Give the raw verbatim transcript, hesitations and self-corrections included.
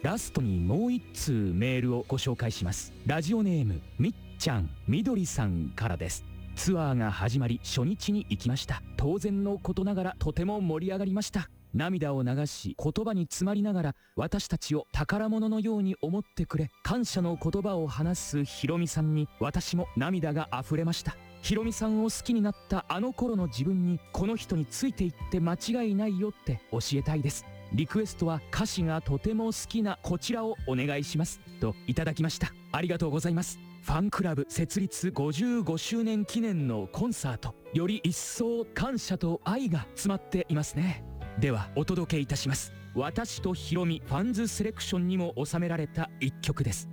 ラストにもう一通メールをご紹介します。ラジオネームみっちゃんみどりさんからです。ツアーが始まり初日に行きました。当然のことながらとても盛り上がりました。涙を流し言葉に詰まりながら私たちを宝物のように思ってくれ感謝の言葉を話すひろみさんに私も涙が溢れました。ひろみさんを好きになったあの頃の自分にこの人についていって間違いないよって教えたいです。リクエストは歌詞がとても好きなこちらをお願いしますといただきました。ありがとうございます。ファンクラブ設立ごじゅうごしゅうねん記念のコンサート、より一層感謝と愛が詰まっていますね。ではお届けいたします。私とひろみファンズセレクションにも収められた一曲です。